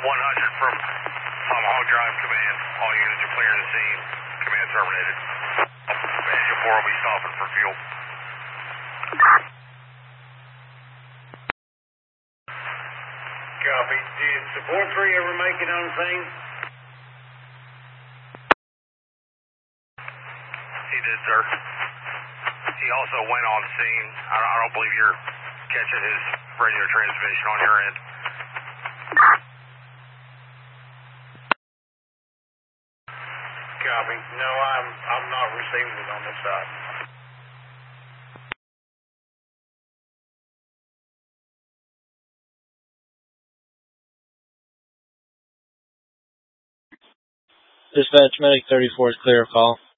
100 from Tomahawk Drive Command. All units are clearing the scene. Command terminated. Angel 4 will be stopping for fuel. Copy. Did support 3 ever make it on scene? He did, sir. He also went on scene. I don't believe you're catching his radio transmission on your end. Copy. No, I'm not receiving it on this side. Dispatch, Medic 34 is clear of call.